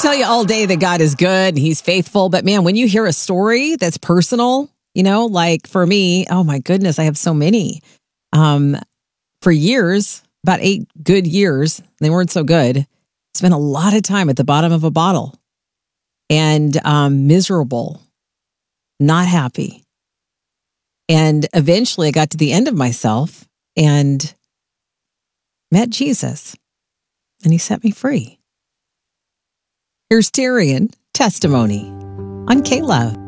tell you all day that God is good and he's faithful. But man, when you hear a story that's personal, like for me, oh my goodness, I have so many. For years, about 8 good years, they weren't so good. Spent a lot of time at the bottom of a bottle and miserable, not happy. And eventually I got to the end of myself and met Jesus, and he set me free. Here's Tyrion Testimony on K-Love.